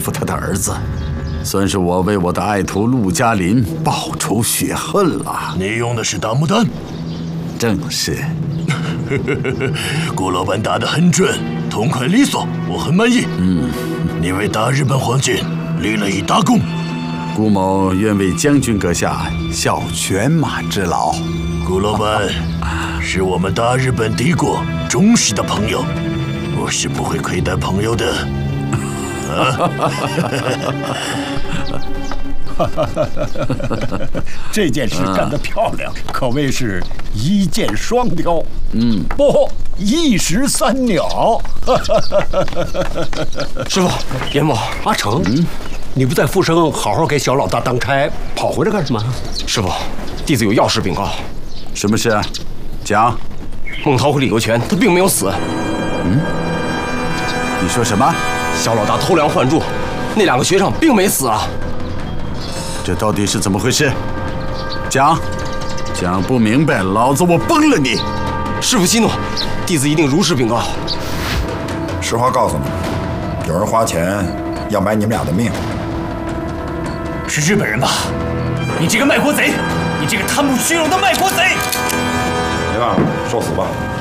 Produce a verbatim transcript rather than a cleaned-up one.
负他的儿子，算是我为我的爱徒陆嘉林报仇雪恨了。 你用的是大木丹？ 正是。 顾老板打得很准，痛快利索，我很满意。 嗯， 你为大日本皇军立了一大功。 顾某愿为将军阁下效犬马之劳。 顾老板是我们大日本帝国忠实的朋友，我是不会亏待朋友的。啊！ 这件事干得漂亮，可谓是一箭双雕。嗯，不，一石三鸟。 师傅，严某， 阿成，嗯，你不在富生好好给小老大当差，跑回来干什么？ 师傅，弟子有要事禀告。 什么事？讲。 孟涛和李国权，他并没有死。 嗯，你说什么？ 小老大偷梁换柱，那两个学生并没死啊。 这到底是怎么回事？讲，讲不明白，老子我崩了你！ 师父息怒，弟子一定如实禀告。 实话告诉你，有人花钱要买你们俩的命。 是日本人吧？你这个卖国贼！你这个贪慕虚荣的卖国贼！ 没办法，受死吧！